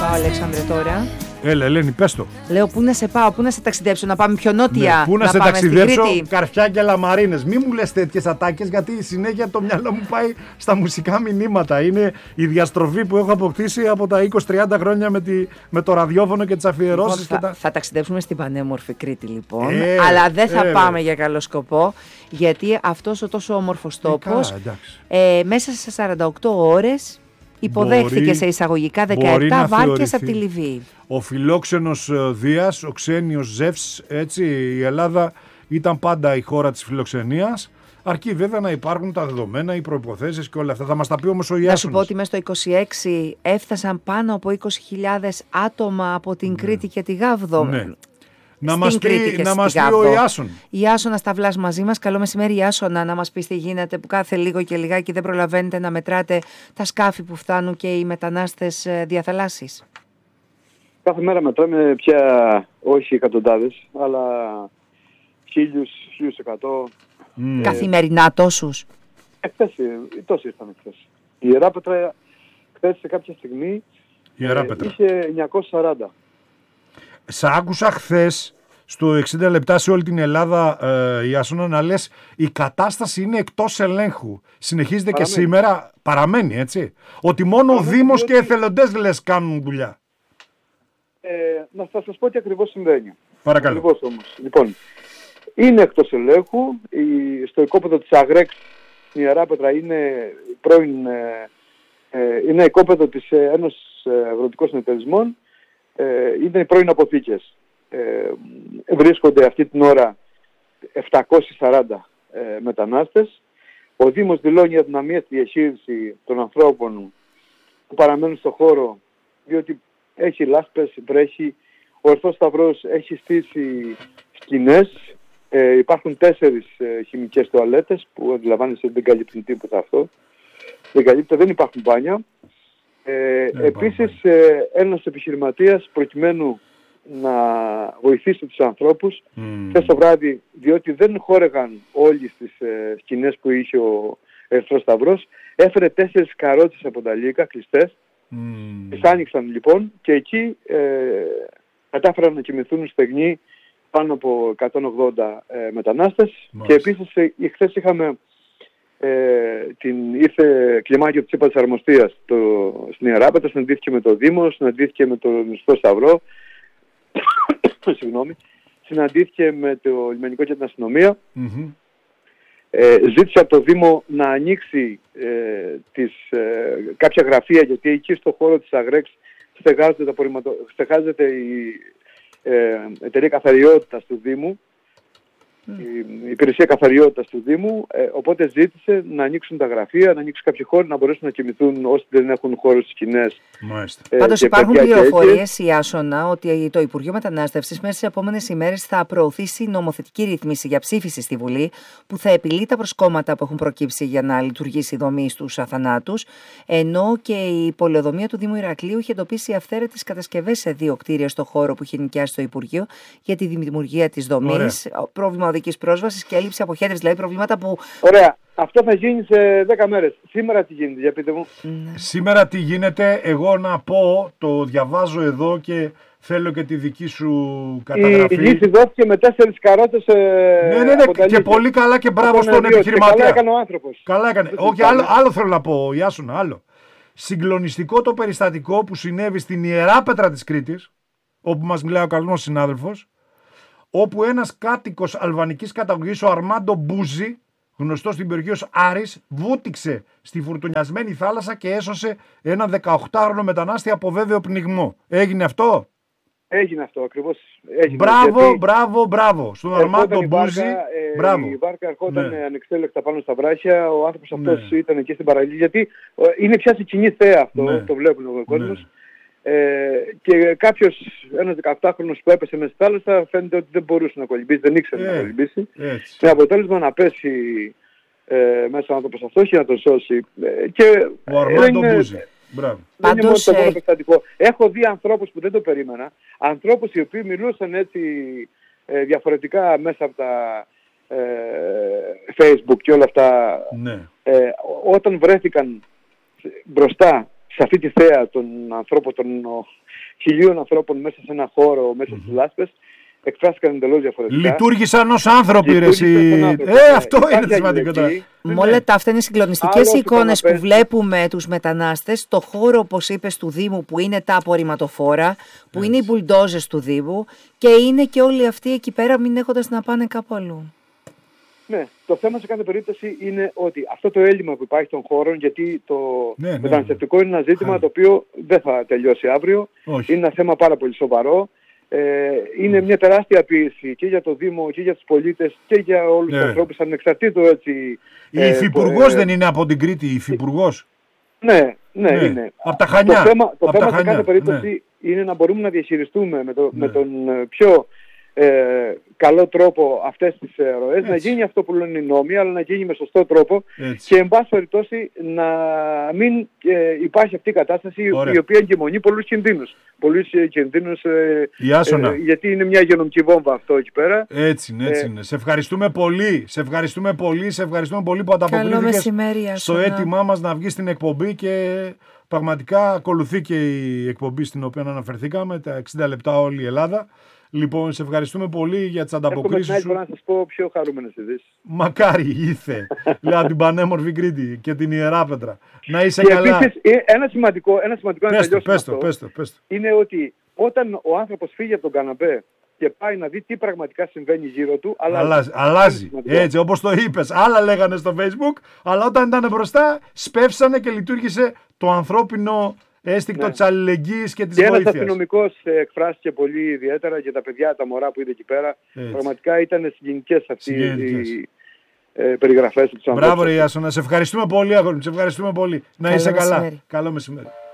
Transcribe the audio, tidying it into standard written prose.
πάω, Αλέξανδρε, τώρα. Έλα, Ελένη, πες το. Λέω, πού να σε πάω, πού να σε ταξιδέψω, να πάμε πιο νότια. Ναι, πού να σε πάμε ταξιδέψω, Καρφιά και Λαμαρίνες. Μη μου λες τέτοιες ατάκες, γιατί συνέχεια το μυαλό μου πάει στα μουσικά μηνύματα. Είναι η διαστροφή που έχω αποκτήσει από τα 20-30 χρόνια με το ραδιόφωνο και τις αφιερώσεις. Λοιπόν, θα ταξιδέψουμε στην πανέμορφη Κρήτη, λοιπόν. Αλλά δεν θα πάμε για καλό σκοπό, γιατί αυτός ο τόσο όμορφος τόπος μέσα σε 48 ώρες υποδέχθηκε σε εισαγωγικά 17 βάρκες από τη Λιβύη. Ο φιλόξενος Δίας, ο ξένιος Ζεύς, έτσι, η Ελλάδα ήταν πάντα η χώρα της φιλοξενίας. Αρκεί βέβαια να υπάρχουν τα δεδομένα, οι προϋποθέσεις και όλα αυτά. Θα μας τα πει όμως ο Ιάσονας. Να σου πω ότι μέσα στο 26 έφτασαν πάνω από 20.000 άτομα από την Κρήτη και τη Γάβδο. Ναι. Να μας πει ο Ιάσον. Ιάσονα Σταυλάς μαζί μας. Καλό μεσημέρι, Ιάσονα, να μας πεις τι γίνεται, που κάθε λίγο και λιγάκι δεν προλαβαίνετε να μετράτε τα σκάφη που φτάνουν και οι μετανάστες διαθαλάσσης. Κάθε μέρα μετράμε πια όχι εκατοντάδες, αλλά 1.000-1.100. Καθημερινά τόσους. Τόσοι ήρθαν χθες. Η Ιεράπετρα χθες σε κάποια στιγμή είχε 940. Σ' άκουσα χθες στο 60 λεπτά σε όλη την Ελλάδα, Ιάσονα, να λες η κατάσταση είναι εκτός ελέγχου. Συνεχίζεται και σήμερα, παραμένει, έτσι. Ότι μόνο ο Δήμος και οι εθελοντές λες κάνουν δουλειά. Θα σας πω τι ακριβώς συμβαίνει. Παρακαλώ. Ακριβώς όμως. Λοιπόν, είναι εκτός ελέγχου. Στο οικόπεδο της Αγρέξ, η Ιεράπετρα είναι είναι οικόπεδο της Ένωσης Αγροτικών Συνεταιρισμών. Είναι οι πρώην αποθήκες. Βρίσκονται αυτή την ώρα 740 μετανάστες. Ο Δήμος δηλώνει αδυναμία στη διαχείριση των ανθρώπων που παραμένουν στο χώρο, διότι έχει λάσπες, βρέχει. Ο Ερυθρός Σταυρός έχει στήσει σκηνές. Υπάρχουν 4 χημικές τουαλέτες που αντιλαμβάνεσαι δεν καλύπτουν τίποτα αυτό. Δεν υπάρχουν μπάνια. Επίσης ένας επιχειρηματίας, προκειμένου να βοηθήσει τους ανθρώπους χθες το βράδυ, διότι δεν χώρεγαν όλοι στις σκηνές που είχε ο Ερυθρός Σταυρός, έφερε 4 καρότσες από τα Λύκα κλειστές. Τις άνοιξαν λοιπόν και εκεί κατάφεραν να κοιμηθούν στεγνοί πάνω από 180 μετανάστες. Και επίσης χθες είχαμε ήρθε κλιμάκιο της ΥΠΑ της Αρμοστίας στην Ιεράπετρα, συναντήθηκε με το Δήμο, συναντήθηκε με τον Ερυθρό Σταυρό, συναντήθηκε με το λιμενικό και την αστυνομία. Ζήτησε από το Δήμο να ανοίξει κάποια γραφεία, γιατί εκεί στο χώρο της Αγρέξ στεγάζεται η εταιρεία καθαριότητας του Δήμου, η υπηρεσία καθαριότητας του Δήμου, οπότε ζήτησε να ανοίξουν τα γραφεία, να ανοίξουν κάποιοι χώροι, να μπορέσουν να κοιμηθούν όσοι δεν έχουν χώρο στις σκηνές. Πάντως υπάρχουν πληροφορίες, Ιάσονα, ότι το Υπουργείο Μετανάστευσης μέσα στις επόμενες ημέρες θα προωθήσει νομοθετική ρύθμιση για ψήφιση στη Βουλή, που θα επιλύει τα προσκόμματα που έχουν προκύψει για να λειτουργήσει η δομή στους αθανάτους, ενώ και η πολεοδομία του Δήμου Ηρακλείου είχε εντοπίσει αυθαίρετες κατασκευές σε 2 κτίρια στο χώρο που είχε νοικιάσει το Υπουργείο για τη δημιουργία της δομής. Πρόβλημα οδικής πρόσβασης και έλλειψη αποχέτευσης, δηλαδή προβλήματα που... Ωραία. Αυτό θα γίνει σε 10 μέρες. Σήμερα τι γίνεται, για πείτε μου. Σήμερα τι γίνεται, εγώ να πω, το διαβάζω εδώ και θέλω και τη δική σου καταγραφή. Η λύση δόθηκε με 4 καρότες. Ναι, και πολύ καλά και μπράβο στον επιχειρηματία. Καλά έκανε ο άνθρωπος. Καλά έκανε. Όχι, άλλο θέλω να πω, Ιάσονα, άλλο. Συγκλονιστικό το περιστατικό που συνέβη στην Ιεράπετρα της Κρήτης, όπου μας μιλάει ο καλός συνάδελφος, όπου ένας κάτοικος αλβανικής καταγωγής, ο Αρμάντο Μπούζη, γνωστός στην περιοχή ως Άρης, βούτυξε στη φουρτουνιασμένη θάλασσα και έσωσε ένα 18χρονο μετανάστη από βέβαιο πνιγμό. Έγινε αυτό? Έγινε αυτό, ακριβώς. Μπράβο. Στον Αρμάντο Μπούζη. Η βάρκα ερχόταν ανεξέλεκτα πάνω στα βράχια. Ο άνθρωπος αυτός ήταν εκεί στην παραλία. Γιατί είναι πια σε κοινή θέα αυτό, το βλέπουν ο κόσμος. Και ένας 18χρονος που έπεσε μέσα στη θάλασσα φαίνεται ότι δεν μπορούσε να κολυμπήσει, δεν ήξερε να κολυμπήσει. Με αποτέλεσμα να πέσει μέσα ο άνθρωπος αυτός και να τον σώσει. Ο Αρμάντο Μπούζη. Μπράβο. Δεν είναι μόνο το μόνο περιστατικό. Έχω δει ανθρώπους που δεν το περίμενα, ανθρώπους οι οποίοι μιλούσαν έτσι διαφορετικά μέσα από τα Facebook και όλα αυτά, όταν βρέθηκαν μπροστά σε αυτή τη θέα των ανθρώπων, των 1.000 ανθρώπων μέσα σε ένα χώρο, μέσα στις λάσπες, εκφράστηκαν εντελώς διαφορετικά. Λειτουργήσαν ως άνθρωποι, ρε εσύ. Αυτό είναι σημαντικό τώρα. Με όλα τα αυτά είναι συγκλονιστικές οι εικόνες που βλέπουμε τους μετανάστες στο χώρο, όπως είπες, του Δήμου, που είναι τα απορριμματοφόρα, που είναι οι μπουλντόζες του Δήμου και είναι και όλοι αυτοί εκεί πέρα μην έχοντας να πάνε κάπου αλλού. Ναι, το θέμα σε κάθε περίπτωση είναι ότι αυτό το έλλειμμα που υπάρχει των χώρων, γιατί το μεταναστευτικό είναι ένα ζήτημα το οποίο δεν θα τελειώσει αύριο, είναι ένα θέμα πάρα πολύ σοβαρό. Είναι μια τεράστια πίεση και για το Δήμο και για τους πολίτες και για όλους τους ανθρώπους ανεξαρτήτως έτσι. Η Υφυπουργός δεν είναι από την Κρήτη, η Υφυπουργός. Ναι, είναι. Από τα Χανιά. Το θέμα σε κάθε περίπτωση είναι να μπορούμε να διαχειριστούμε με τον πιο καλό τρόπο αυτές τις ροές, να γίνει αυτό που λένε οι νόμοι, αλλά να γίνει με σωστό τρόπο και εν πάση περιπτώσει να μην υπάρχει αυτή η κατάσταση η οποία εγκυμονεί πολλούς κινδύνους. Γιατί είναι μια υγειονομική βόμβα αυτό εκεί πέρα. Έτσι είναι. Σε ευχαριστούμε πολύ. Σε ευχαριστούμε πολύ που ανταποκρίθηκες στο αίτημά μας να βγει στην εκπομπή και πραγματικά ακολουθεί και η εκπομπή στην οποία αναφερθήκαμε, τα 60 λεπτά όλη η Ελλάδα. Λοιπόν, σε ευχαριστούμε πολύ για τις ανταποκρίσεις σου. Έχω να σας πω πιο χαρούμενες ειδήσεις. Μακάρι ήθε, λέω την πανέμορφη Κρήτη και την Ιεράπετρα. Να είσαι και καλά. Επίσης, ένα σημαντικό να τελειώσουμε αυτό, πες το. είναι ότι όταν ο άνθρωπος φύγει από τον καναπέ και πάει να δει τι πραγματικά συμβαίνει γύρω του, αλλάζει. Έτσι, όπως το είπες. Άλλα λέγανε στο Facebook, αλλά όταν ήταν μπροστά, σπεύσανε και λειτουργήσε το ανθρώπινο αίσθηκτο της αλληλεγγύης και της βοήθειας. Και ένας αστυνομικός εκφράστηκε πολύ ιδιαίτερα για τα παιδιά, τα μωρά που είδε εκεί πέρα. Έτσι. Πραγματικά ήταν συγκινητικές αυτοί οι περιγραφές του ανθρώπου. Μπράβο ρε Ιάσονα, σε ευχαριστούμε πολύ αγόρι, σε ευχαριστούμε πολύ. Να είσαι καλά. Καλό μεσημέρι.